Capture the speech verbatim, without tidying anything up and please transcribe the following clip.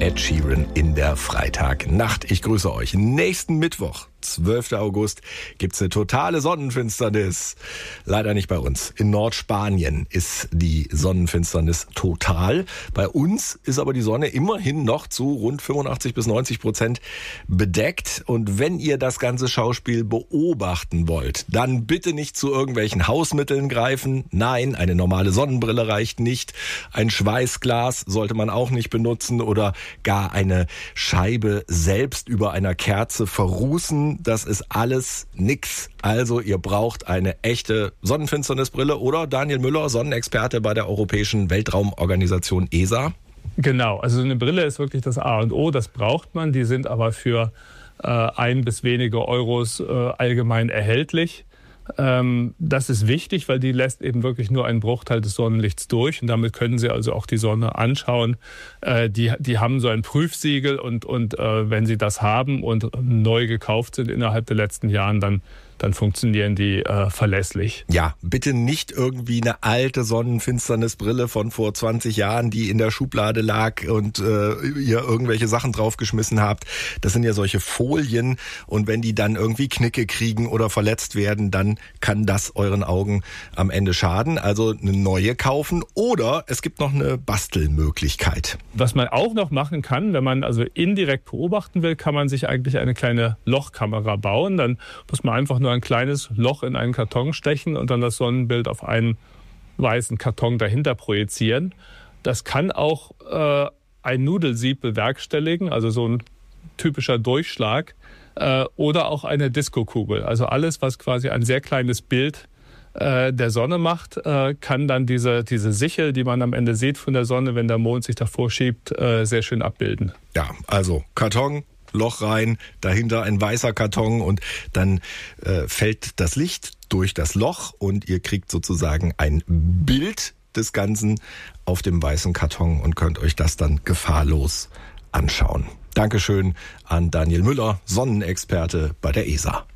Ed Sheeran in der Freitagnacht. Ich grüße euch. Nächsten Mittwoch, zwölften August, gibt's eine totale Sonnenfinsternis. Leider nicht bei uns. In Nordspanien ist die Sonnenfinsternis total. Bei uns ist aber die Sonne immerhin noch zu rund fünfundachtzig bis neunzig Prozent bedeckt. Und wenn ihr das ganze Schauspiel beobachten wollt, dann bitte nicht zu irgendwelchen Hausmitteln greifen. Nein, eine normale Sonnenbrille reicht nicht. Ein Schweißglas sollte man auch nicht benutzen oder gar eine Scheibe selbst über einer Kerze verrußen. Das ist alles nix. Also ihr braucht eine echte Sonnenfinsternisbrille, oder? Daniel Müller, Sonnenexperte bei der Europäischen Weltraumorganisation E S A. Genau, also eine Brille ist wirklich das A und O, das braucht man. Die sind aber für äh, ein bis wenige Euros äh, allgemein erhältlich. Ähm, das ist wichtig, weil die lässt eben wirklich nur einen Bruchteil des Sonnenlichts durch und damit können Sie also auch die Sonne anschauen. Äh, die, die haben so ein Prüfsiegel und, und äh, wenn Sie das haben und neu gekauft sind innerhalb der letzten Jahren, dann dann funktionieren die äh, verlässlich. Ja, bitte nicht irgendwie eine alte Sonnenfinsternisbrille von vor zwanzig Jahren, die in der Schublade lag und äh, ihr irgendwelche Sachen draufgeschmissen habt. Das sind ja solche Folien und wenn die dann irgendwie Knicke kriegen oder verletzt werden, dann kann das euren Augen am Ende schaden. Also eine neue kaufen oder es gibt noch eine Bastelmöglichkeit. Was man auch noch machen kann, wenn man also indirekt beobachten will, kann man sich eigentlich eine kleine Lochkamera bauen. Dann muss man einfach nur ein kleines Loch in einen Karton stechen und dann das Sonnenbild auf einen weißen Karton dahinter projizieren. Das kann auch äh, ein Nudelsieb bewerkstelligen, also so ein typischer Durchschlag, äh, oder auch eine Diskokugel. Also alles, was quasi ein sehr kleines Bild äh, der Sonne macht, äh, kann dann diese, diese Sichel, die man am Ende sieht von der Sonne, wenn der Mond sich davor schiebt, äh, sehr schön abbilden. Ja, also Karton, Loch rein, dahinter ein weißer Karton und dann äh, fällt das Licht durch das Loch und ihr kriegt sozusagen ein Bild des Ganzen auf dem weißen Karton und könnt euch das dann gefahrlos anschauen. Dankeschön an Daniel Müller, Sonnenexperte bei der E S A.